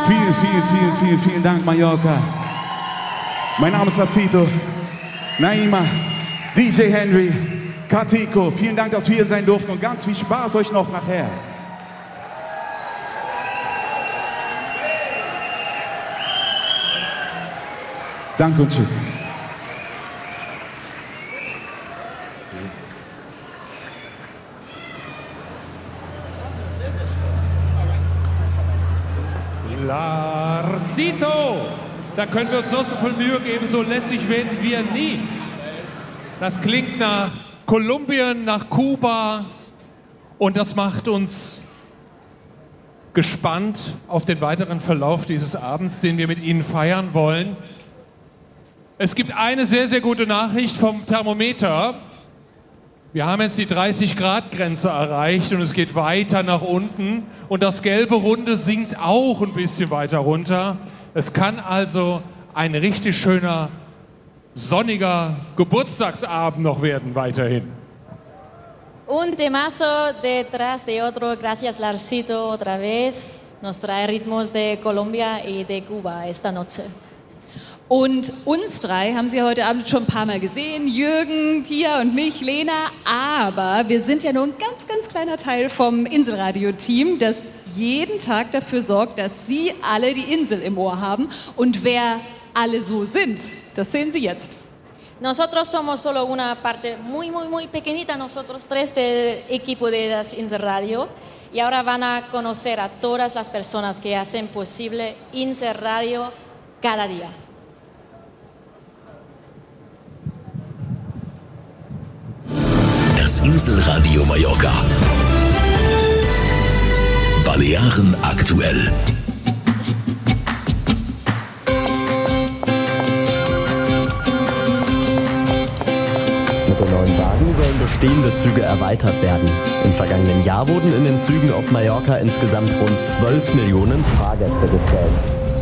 Vielen Dank, Mallorca. Mein Name ist Lacito, Naima, DJ Henry, Katiko. Vielen Dank, dass wir hier sein durften und ganz viel Spaß euch noch nachher. Danke und tschüss. Lacito! Da können wir uns noch so viel Mühe geben, so lässig werden wir nie. Das klingt nach Kolumbien, nach Kuba und das macht uns gespannt auf den weiteren Verlauf dieses Abends, den wir mit Ihnen feiern wollen. Es gibt eine sehr, sehr gute Nachricht vom Thermometer. Wir haben jetzt die 30-Grad-Grenze erreicht und es geht weiter nach unten. Und das gelbe Runde sinkt auch ein bisschen weiter runter. Es kann also ein richtig schöner, sonniger Geburtstagsabend noch werden weiterhin. Un temazo detrás de otro. Gracias, Lacito, otra vez. Nos trae ritmos de Colombia y de Cuba esta noche. Und uns drei haben Sie heute Abend schon ein paar Mal gesehen, Jürgen, Pia und mich, Lena, aber wir sind ja nur ein ganz, ganz kleiner Teil vom Inselradio-Team, das jeden Tag dafür sorgt, dass Sie alle die Insel im Ohr haben. Und wer alle so sind, das sehen Sie jetzt. Nosotros somos solo una parte muy pequeñita, nosotros tres del equipo de Das Insel Radio. Y ahora van a conocer a todas las personas que hacen posible Insel Radio cada día. Das Inselradio Mallorca. Balearen aktuell. Mit den neuen Wagen sollen bestehende Züge erweitert werden. Im vergangenen Jahr wurden in den Zügen auf Mallorca insgesamt rund 12 Millionen Fahrgäste gezählt.